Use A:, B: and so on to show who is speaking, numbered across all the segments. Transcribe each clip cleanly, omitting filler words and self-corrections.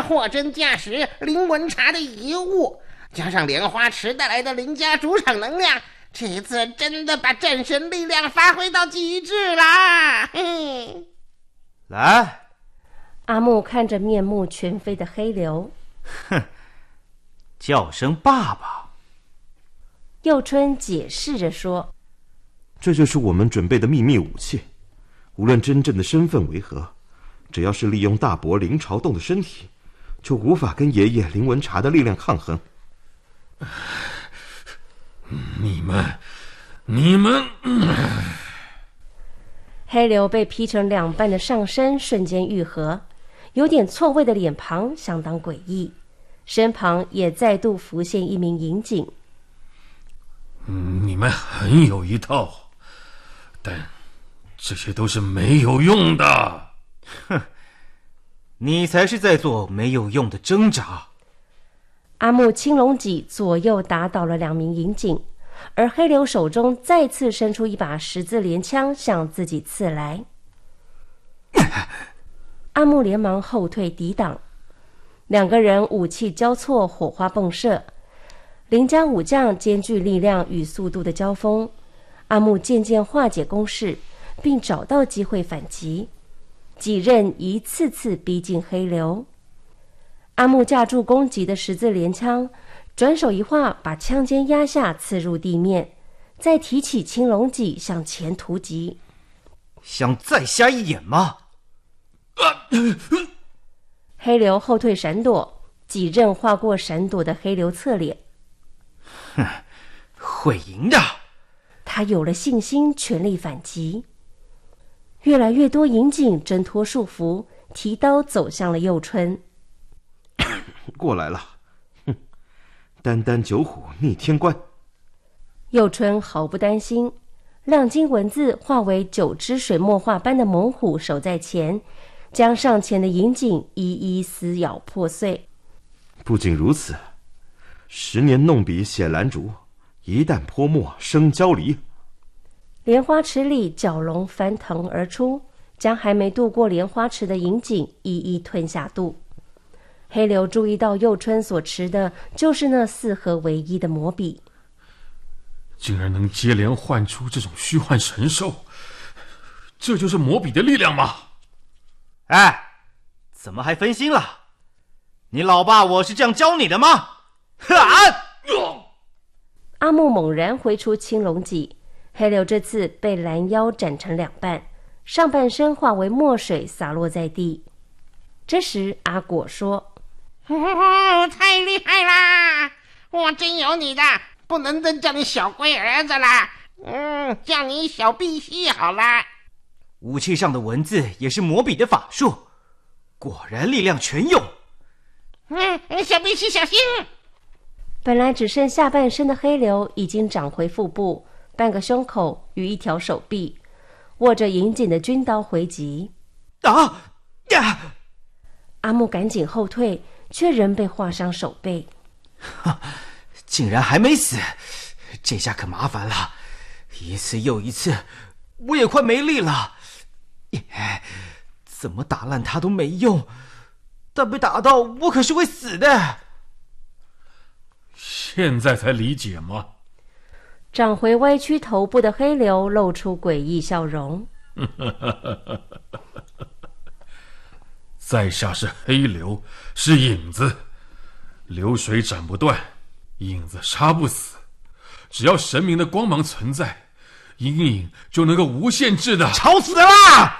A: 货真价实灵文茶的遗物，加上莲花池带来的灵家主场能量，这次真的把战神力量发挥到极致啦！嘿，
B: 来，
C: 阿木看着面目全非的黑流，
B: 哼，叫声爸爸。
C: 佑春解释着说，
D: 这就是我们准备的秘密武器，无论真正的身份为何，只要是利用大伯灵朝洞的身体，就无法跟爷爷灵文茶的力量抗衡。
E: 你们
C: 黑流被劈成两半的上身瞬间愈合，有点错位的脸庞相当诡异，身旁也再度浮现一名银警。
E: 你们很有一套，但这些都是没有用的。
B: 哼，你才是在做没有用的挣扎。
C: 阿木青龙戟左右打倒了2名银警，而黑流手中再次伸出一把十字连枪向自己刺来。阿木连忙后退抵挡，两个人武器交错，火花迸射，林家武将兼具力量与速度的交锋，阿木渐渐化解攻势，并找到机会反击，几刃一次次逼近黑流。阿木架住攻击的十字连枪，转手一划，把枪尖压下，刺入地面，再提起青龙戟向前突击。
B: 想再瞎一眼吗？
C: 黑流后退闪躲，几刃划过闪躲的黑流侧脸。
B: 哼，会赢的。
C: 他有了信心，全力反击。越来越多银警挣脱束缚，提刀走向了佑春。
D: 过来了，哼，单单九虎逆天关。
C: 佑春毫不担心，亮金文字化为9只水墨画般的猛虎守在前，将上前的银警一一撕咬破碎。
D: 不仅如此，10年弄笔写兰竹，一旦泼墨生焦梨。
C: 莲花池里蛟龙翻腾而出，将还没渡过莲花池的银警一一吞下肚。黑流注意到佑春所持的就是那4合为一的魔笔，
E: 竟然能接连唤出这种虚幻神兽，这就是魔笔的力量吗？
B: 哎，怎么还分心了？你老爸我是这样教你的吗？
C: 阿木猛然挥出青龙戟，黑流这次被拦腰斩成2半，上半身化为墨水洒落在地。这时阿果说，
A: 太厉害啦！我真有你的，不能再叫你小龟儿子啦，叫你小赑屃好啦。
B: 武器上的文字也是魔笔的法术，果然力量全用。
A: 小赑屃小心！
C: 本来只剩下半身的黑流已经长回腹部、半个胸口与一条手臂，握着银警的军刀回击。阿木赶紧后退，却仍被划伤手背。
B: 竟然还没死，这下可麻烦了，一次又一次，我也快没力了。怎么打烂他都没用，但被打到我可是会死的。
E: 现在才理解吗？
C: 长回歪曲头部的黑流露出诡异笑容。
E: 在下是黑流，是影子，流水斩不断，影子杀不死，只要神明的光芒存在，阴影就能够无限制的
B: 吵死了！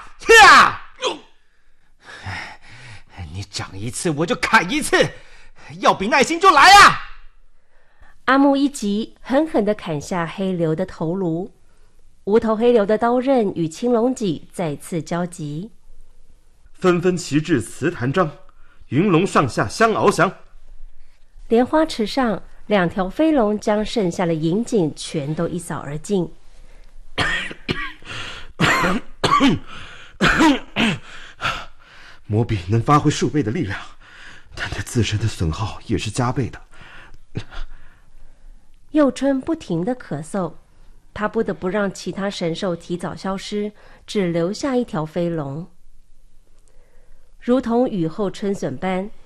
B: 你长一次我就砍一次，要比耐心就来啊！
C: 阿木一击狠狠地砍下黑流的头颅，无头黑流的刀刃与青龙戟再次交集，
D: 纷纷齐至瓷坛章，云龙上下相翱翔。
C: 莲花池上2条飞龙将剩下的银警全都一扫而尽。
D: 魔笔能发挥数倍的力量，但对自身的损耗也是加倍的。
C: 佑春不停地咳嗽，他不得不让其他神兽提早消失，只留下1条飞龙。如同雨后春笋般，